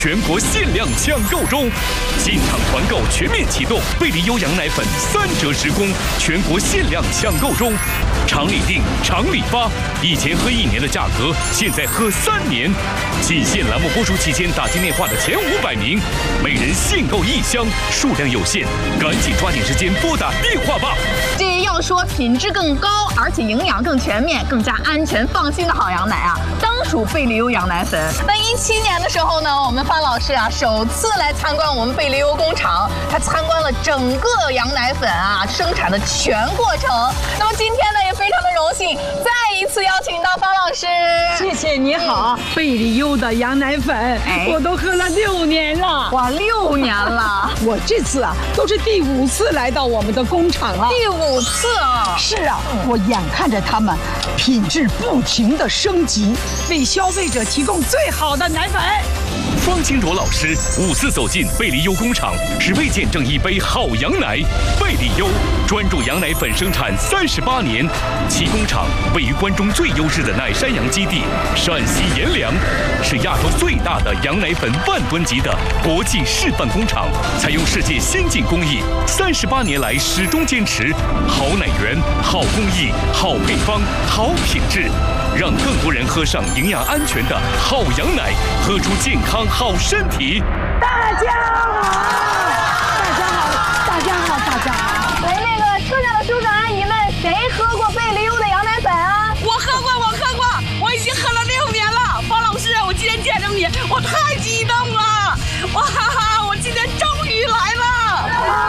全国限量抢购中，进场团购全面启动，贝利优羊奶粉3折10供，全国限量抢购中，厂里订，厂里发，以前喝1年的价格，现在喝3年。仅限栏目播出期间打进电话的前500名，每人限购1箱，数量有限，赶紧抓紧时间拨打电话吧。 这要说品质更高，而且营养更全面、更加安全放心的好羊奶啊，当属贝利优羊奶粉。那17年的时候呢，我们方老师啊首次来参观我们贝利优工厂，他参观了整个羊奶粉啊生产的全过程。那么今天呢也非常的荣幸，再一次邀请到方老师。 谢谢你好，贝利优的羊奶粉，我都喝了6年了。 哇，6年了！ 我这次啊都是第5次来到我们的工厂了。 第5次啊！ 是啊，我眼看着他们品质不停的升级，为消费者提供最好的奶粉。 方清卓老师5次走进贝利优工厂，只为见证一杯好羊奶。贝利优专注羊奶粉生产38年，其工厂位于关中最优质的奶山羊基地陕西阎良，是亚洲最大的羊奶粉10000吨级的国际示范工厂，采用世界先进工艺，38年来始终坚持好奶源、好工艺、好配方、好品质，让更多人喝上营养安全的好羊奶，喝出健康好身体。 大家好，大家好，大家好，大家好！ 来，那个车上的叔叔阿姨们，谁喝过贝利优的羊奶粉啊？ 我喝过，我已经喝了6年了。方老师，我今天见着你，我太激动了！哇哈哈，我今天终于来了！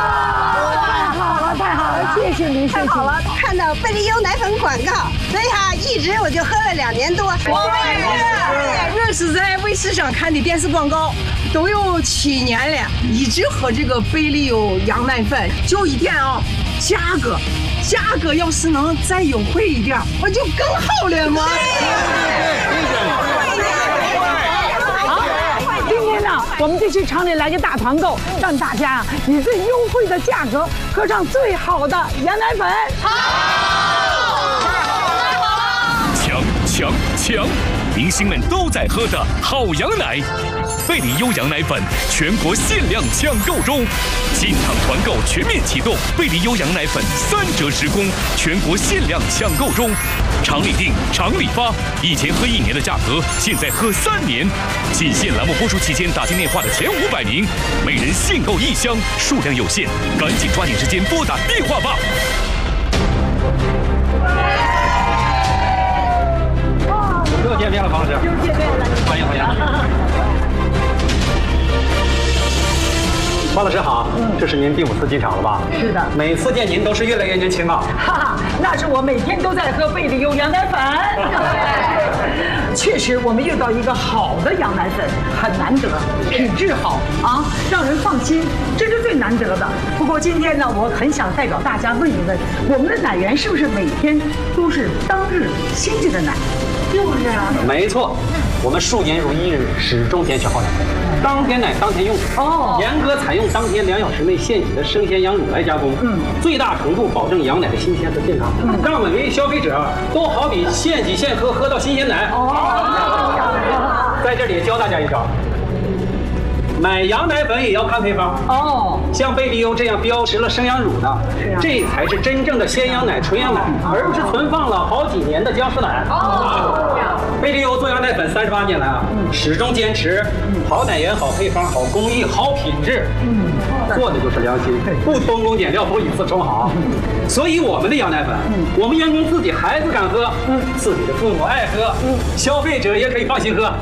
太好了，谢谢您， 太好了！看到贝利优奶粉广告，所以哈，一直我就喝了2年多。 我也是在卫视上看的电视广告，都有7年了，一直喝这个贝利优羊奶粉。就一点啊，价格要是能再优惠一点，我就更好了嘛。今天呢，我们这期厂里来个大团购，让大家以最优惠的价格喝上最好的羊奶粉。 抢！明星们都在喝的好羊奶，贝利优羊奶粉全国限量抢购中，进场团购全面启动，贝利优羊奶粉3折10供，全国限量抢购中，厂里订，厂里发，以前喝1年的价格，现在喝3年。仅限栏目播出期间打进电话的前500名，每人限购1箱，数量有限，赶紧抓紧时间拨打电话吧。 又见面了，方老师。 又见面了， 欢迎。方老师好，这是您第5次进厂了吧？是的。每次见您都是越来越年轻啊。 哈哈，那是我每天都在喝贝利优羊奶粉。确实，我们遇到一个好的羊奶粉很难得，品质好啊，让人放心，这是最难得的。不过今天呢，我很想代表大家问一问，我们的奶源是不是每天都是当日新鲜的奶？就是啊。 没错，我们数年如一日，始终坚持好奶，当天奶当天用。哦。严格采用当天2小时内现挤的生鲜羊乳来加工，最大程度保证羊奶的新鲜和健康，让每位消费者都好比现挤现喝，喝到新鲜奶。在这里教大家一招，买羊奶粉也要看配方哦。像贝利优这样标识了生羊乳的，这才是真正的鲜羊奶、纯羊奶，而不是存放了好几年的僵尸奶。贝利优做羊奶粉38年来啊，始终坚持好奶源、好配方、好工艺、好品质，做的就是良心，不偷工减料，不以次充好。所以我们的羊奶粉，我们员工自己孩子敢喝，自己的父母爱喝，消费者也可以放心喝。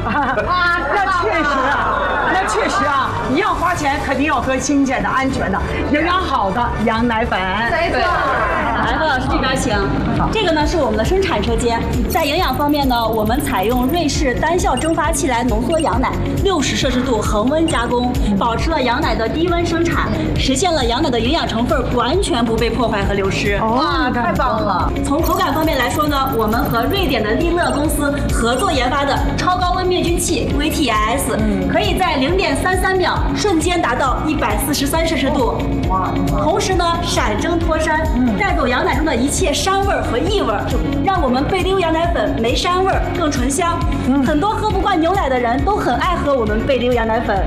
那确实啊，一样花钱，肯定要喝新鲜的、安全的、营养好的羊奶粉。 没错。 来，方老师这边请。这个呢是我们的生产车间，在营养方面呢，我们采用瑞士单效蒸发器来浓缩羊奶，60摄氏度恒温加工，保持了羊奶的低温生产，实现了羊奶的营养成分完全不被破坏和流失。 哇，太棒了！ 从口感方面来说呢，我们和瑞典的利乐公司合作研发的超高温灭菌器 VTS，可以在0.33秒瞬间达到143摄氏度，同时呢闪蒸脱膻，带走羊奶中的一切膻味和异味，让我们贝利优羊奶粉没膻味更醇香。很多喝不惯牛奶的人都很爱喝我们贝利优羊奶粉。